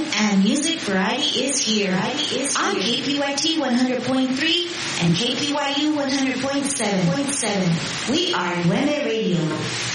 and music variety is here. On KPYT 100.3 and KPYU 100.7. We are Nueve Radio.